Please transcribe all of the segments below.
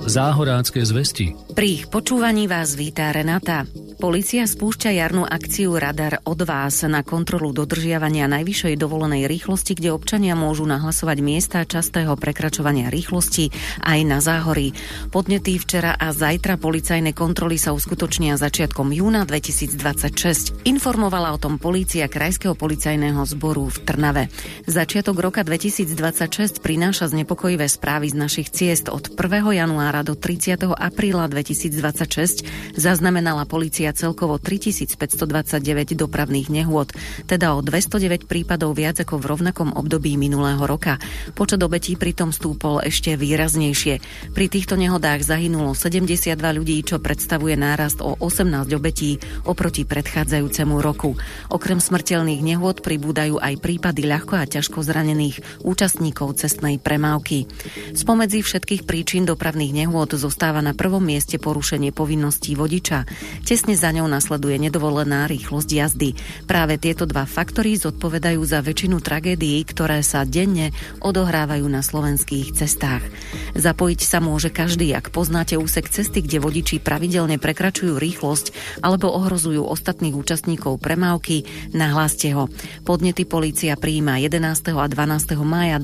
Záhorácké zvesti. Pri ich počúvaní vás víta Renata. Polícia spúšťa jarnú akciu Radar od vás na kontrolu dodržiavania najvyššej dovolenej rýchlosti, kde občania môžu nahlasovať miesta častého prekračovania rýchlosti aj na Záhorí. Podnetý včera a zajtra policajné kontroly sa uskutočnia začiatkom júna 2026. Informovala o tom polícia Krajského policajného zboru v Trnave. Začiatok roka 2026 prináša znepokojivé správy z našich ciest. Od 1. januára do 30. apríla 2026 zaznamenala polícia celkovo 3529 dopravných nehôd, teda o 209 prípadov viac ako v rovnakom období minulého roka. Počet obetí pritom stúpol ešte výraznejšie. Pri týchto nehodách zahynulo 72 ľudí, čo predstavuje nárast o 18 obetí oproti predchádzajúcemu roku. Okrem smrteľných nehôd pribúdajú aj prípady ľahko a ťažko zranených účastníkov cestnej premávky. Spomedzi všetkých príčin dopravných nehôd zostáva na prvom mieste porušenie povinností vodiča. Tesne za ňou nasleduje nedovolená rýchlosť jazdy. Práve tieto dva faktory zodpovedajú za väčšinu tragédií, ktoré sa denne odohrávajú na slovenských cestách. Zapojiť sa môže každý, ak poznáte úsek cesty, kde vodiči pravidelne prekračujú rýchlosť alebo ohrozujú ostatných účastníkov premávky, nahláste ho. Podnety polícia prijíma 11. a 12. mája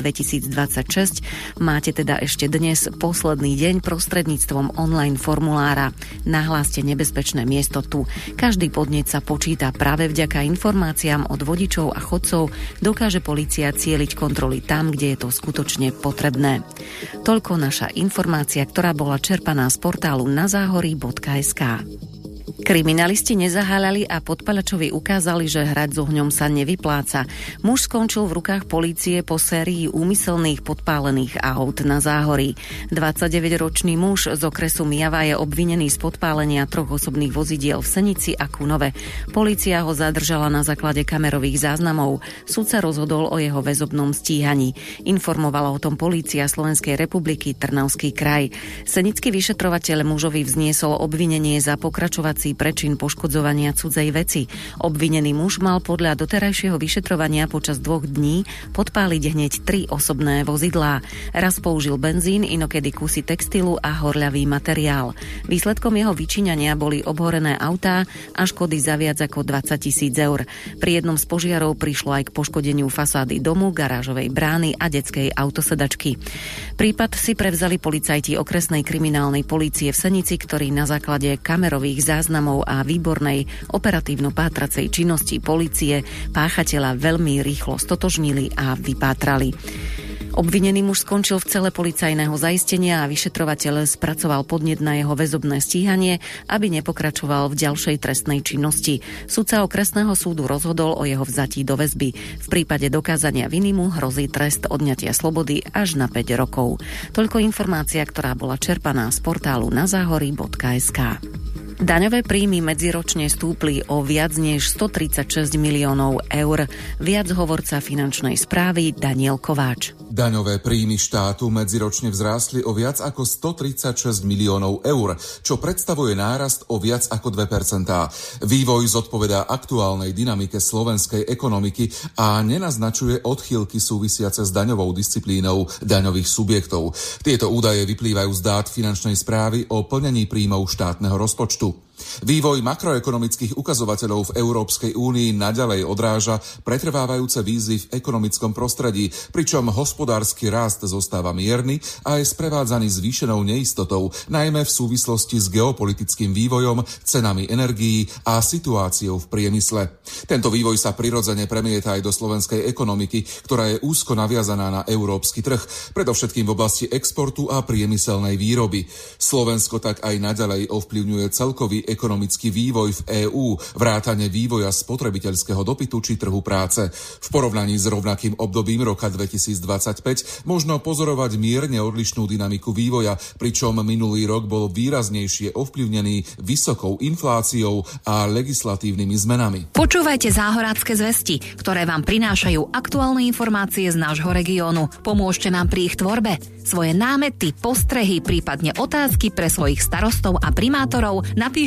2026. Máte teda ešte dnes posledný deň prostredníctvom online formulára. Nahláste nebezpečné miesto tu. Každý podnet sa počíta. Práve vďaka informáciám od vodičov a chodcov dokáže polícia cieliť kontroly tam, kde je to skutočne potrebné. Toľko naša informácia, ktorá bola čerpaná z portálu nazáhorí.sk. Kriminalisti nezaháľali a podpaľačovi ukázali, že hrať s ohňom sa nevypláca. Muž skončil v rukách polície po sérii úmyselných podpálených aut na Záhorí. 29-ročný muž z okresu Mijava je obvinený z podpálenia 3 osobných vozidiel v Senici a Kunove. Polícia ho zadržala na základe kamerových záznamov. Súd sa rozhodol o jeho väzobnom stíhaní. Informovala o tom polícia Slovenskej republiky, Trnavský kraj. Senický vyšetrovateľ mužovi vzniesol obvinenie za pokračovací prečin poškodzovania cudzej veci. Obvinený muž mal podľa doterajšieho vyšetrovania počas 2 dní podpáliť hneď 3 osobné vozidlá. Raz použil benzín, inokedy kusy textilu a horľavý materiál. Výsledkom jeho vyčíňania boli obhorené autá a škody za viac ako 20 000 eur. Pri jednom z požiarov prišlo aj k poškodeniu fasády domu, garážovej brány a detskej autosedačky. Prípad si prevzali policajti okresnej kriminálnej polície v Senici, ktorí na základe kamerových záznamov a výbornej operatívno-pátracej činnosti polície páchateľa veľmi rýchlo stotožnili a vypátrali. Obvinený muž skončil v cele policajného zaistenia a vyšetrovateľ spracoval podnet na jeho väzobné stíhanie, aby nepokračoval v ďalšej trestnej činnosti. Sudca okresného súdu rozhodol o jeho vzatí do väzby. V prípade dokázania viny mu hrozí trest odňatia slobody až na 5 rokov. Toľko informácia, ktorá bola čerpaná z portálu nazáhorí.sk. Daňové príjmy medziročne stúpli o viac než 136 miliónov eur. Viac hovorca finančnej správy Daniel Kováč. Daňové príjmy štátu medziročne vzrástli o viac ako 136 miliónov eur, čo predstavuje nárast o viac ako 2%. Vývoj zodpovedá aktuálnej dynamike slovenskej ekonomiky a nenaznačuje odchýlky súvisiace s daňovou disciplínou daňových subjektov. Tieto údaje vyplývajú z dát finančnej správy o plnení príjmov štátneho rozpočtu. Vývoj makroekonomických ukazovateľov v Európskej únii naďalej odráža pretrvávajúce výzvy v ekonomickom prostredí, pričom hospodársky rast zostáva mierny a je sprevádzaný zvýšenou neistotou, najmä v súvislosti s geopolitickým vývojom, cenami energií a situáciou v priemysle. Tento vývoj sa prirodzene premieta aj do slovenskej ekonomiky, ktorá je úzko naviazaná na európsky trh, predovšetkým v oblasti exportu a priemyselnej výroby. Slovensko tak aj naďalej ovplyvňuje celkový ekonomický vývoj v EÚ, vrátane vývoja spotrebiteľského dopytu či trhu práce. V porovnaní s rovnakým obdobím roka 2025 možno pozorovať mierne odlišnú dynamiku vývoja, pričom minulý rok bol výraznejšie ovplyvnený vysokou infláciou a legislatívnymi zmenami. Počúvajte Záhorácké zvesti, ktoré vám prinášajú aktuálne informácie z nášho regiónu. Pomôžte nám pri ich tvorbe. Svoje námety, postrehy, prípadne otázky pre svojich starostov a primátorov napíšte